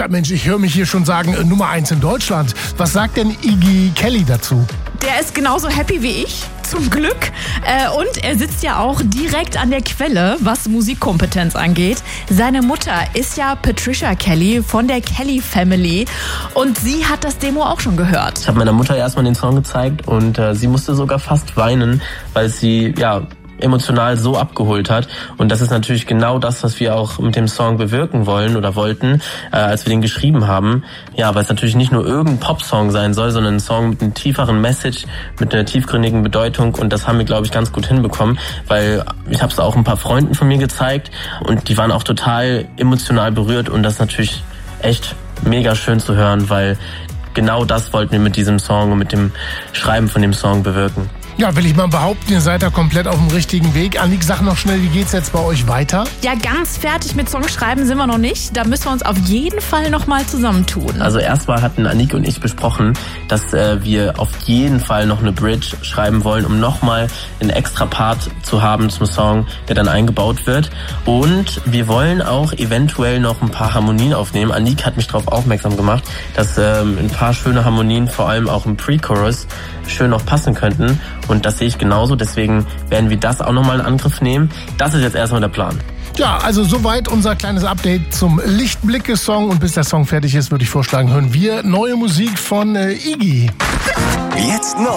Ja Mensch, ich höre mich hier schon sagen, Nummer 1 in Deutschland. Was sagt denn Iggy Kelly dazu? Der ist genauso happy wie ich, zum Glück. Und er sitzt ja auch direkt an der Quelle, was Musikkompetenz angeht. Seine Mutter ist ja Patricia Kelly von der Kelly Family. Und sie hat das Demo auch schon gehört. Ich habe meiner Mutter erstmal den Song gezeigt und sie musste sogar fast weinen, weil sie emotional so abgeholt hat. Und das ist natürlich genau das, was wir auch mit dem Song bewirken wollen oder wollten, als wir den geschrieben haben. Ja, weil es natürlich nicht nur irgendein Popsong sein soll, sondern ein Song mit einem tieferen Message, mit einer tiefgründigen Bedeutung. Und das haben wir, glaube ich, ganz gut hinbekommen, weil ich habe es auch ein paar Freunden von mir gezeigt und die waren auch total emotional berührt. Und das ist natürlich echt mega schön zu hören, weil genau das wollten wir mit diesem Song und mit dem Schreiben von dem Song bewirken. Ja, will ich mal behaupten, ihr seid da komplett auf dem richtigen Weg. Annik, sag noch schnell, wie geht's jetzt bei euch weiter? Ja, ganz fertig mit Songschreiben sind wir noch nicht. Da müssen wir uns auf jeden Fall nochmal zusammentun. Also erstmal hatten Annik und ich besprochen, dass wir auf jeden Fall noch eine Bridge schreiben wollen, um nochmal einen extra Part zu haben zum Song, der dann eingebaut wird. Und wir wollen auch eventuell noch ein paar Harmonien aufnehmen. Annik hat mich darauf aufmerksam gemacht, dass ein paar schöne Harmonien, vor allem auch im Pre-Chorus, schön noch passen könnten. Und das sehe ich genauso, deswegen werden wir das auch nochmal in Angriff nehmen. Das ist jetzt erstmal der Plan. Ja, also soweit unser kleines Update zum Lichtblicke-Song. Und bis der Song fertig ist, würde ich vorschlagen, hören wir neue Musik von Iggy. Jetzt neu.